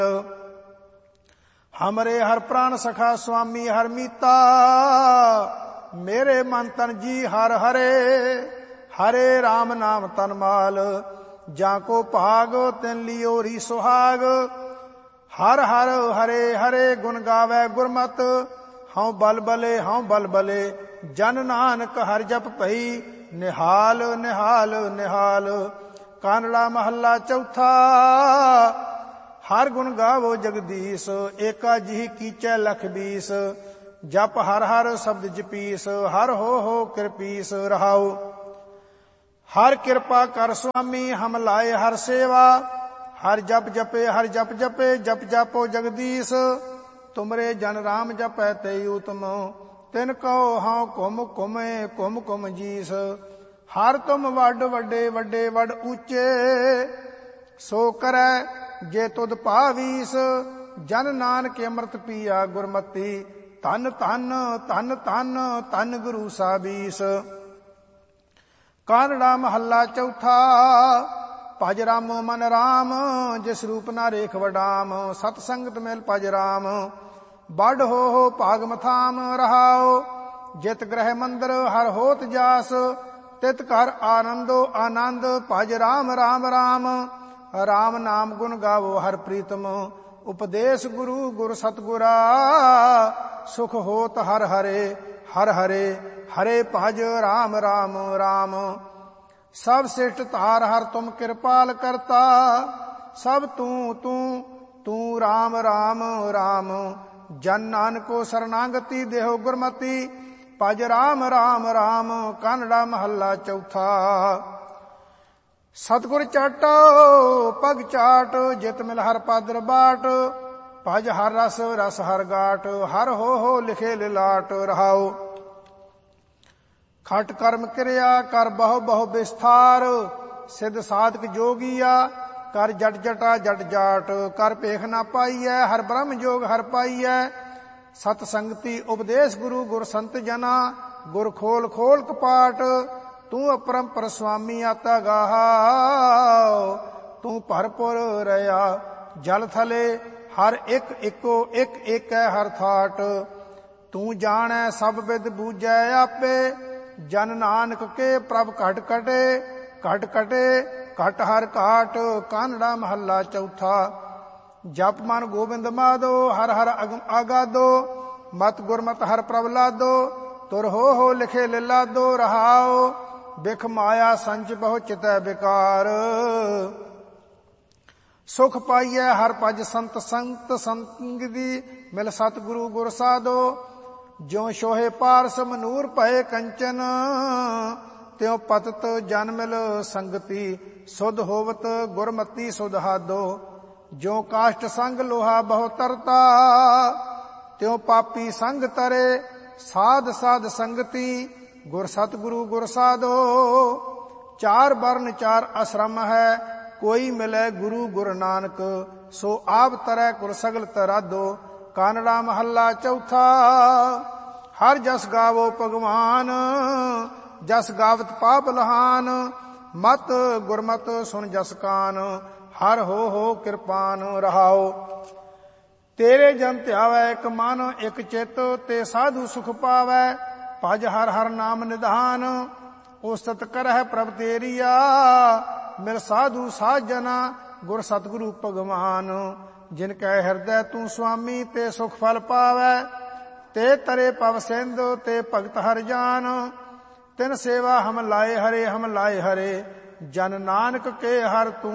हमरे हर प्राण सखा स्वामी हर मीता, मेरे मन तन जी हर हरे। हरे राम नाम तन माल, जाको भाग तिन लियो री सुहाग। हर हर हरे हरे गुण गावे गुरमत, हऊँ बल बले हऊँ बल बले। जन नानक हर जप भई, निहाल निहाल निहाल। कानड़ा महला चौथा। हर गुण गावो जगदीश, एका जिहि कीचै लख बीस। जप हर हर शब्द जपीस, हर हो कृपीस रहाओ। हर कृपा कर स्वामी हम लाए हर सेवा। हर जप जपे हर जप जपे, जप जापो जगदीश। तुमरे जन राम जपै ते उत्तम, तिन कहो हाँ कुम कुमे कुम कुम जीस। हर तुम वड वड्डे वड्डे वड ऊंचे, सो करै जे तुद पावीस। जन नानक अमृत पिया गुरमति, धन धन धन धन धन गुरु साबीस। कानड़ा महला चौथा। भज रामो मन राम, जिस रूप ना रेख वडाम। सत संगत मेल भज राम, बड़ हो भाग मथाम रहाओ। जित ग्रह मंदिर हर होत जास, तित कर आनंदो आनंद। भज राम राम राम, राम नाम गुण गावो हर प्रीतम। उपदेश गुरु गुर सतगुरा, सुख होत हर हरे। हर हरे हरे भज राम राम राम। सब श्रेष्ठ तार हर तुम कृपाल करता, सब तू तू तू राम राम राम। जन नानको शरणागति देहो गुरमति, भज राम राम राम। कानड़ा महला चौथा। सतगुर चाटो पग चाट, जित मिल हर पादर बाट। भज हर रस रस हर गाट, हर हो लिखे लिलाट रहाओ। खट कर्म क्रिया कर बहु बहु विस्तार, सिद्ध साधक जोगिया कर जट जटा जट जाट। कर पेख ना पाइयै हर ब्रह्म जोग हर पाइयै, सतसंगति उपदेश गुरु गुर संत जना। गुर खोल खोल कपाट, तू अपरंपर स्वामी आता गाहाओ। तू भरपुर रया जल थले, हर एक इको एक एक है हर थाट। तू जानै सब विद बूझै आपे, जन नानक के प्रभ घट कटे। घट कटे घट हर घाट। कानड़ा महला चौथा। जप मन गोबिंद माधो, हर हर आगादो। मत गुरमत हर प्रभ लादो, तुर हो लिखे लिलादो रहाओ। बिख माया संच बहु चितै बेकार, सुख पाइयै हर भज संत संत संगति। मिल सतगुरु गुर साधो, ज्यों शोहे पारस मनूर भये कंचन। त्यों पतत जन मिल संगति, सुध होवत गुरमति सुध हादो। ज्यों काष्ट संग लोहा बहु तरता, त्यों पापी संग तरे। साध साध संगति, गुर सतगुरु गुर साधो। चार वर्ण चार आश्रम है, कोई मिले गुरु गुरु नानक। सो आप तरह गुर सगल तरादो। कानड़ा महला चौथा। हर जस गावो भगवान, जस गावत पाप लहान। मत गुरमत सुन जस कान, हर हो कृपान रहाओ। तेरे जन ध्यावै एक मन एक चित, ते साधु सुख पावै। भज हर हर नाम निधान, उस्तत करह प्रभ तेरिया। मिल साधु साजना गुर सतगुरु भगवान। जिनकै हृदय तू स्वामी, ते सुख फल पावै। ते तरे पव सिंधु, ते भगत हर जान। तिन सेवा हम लाए हरे हम लाए हरे, जन नानक के हर तू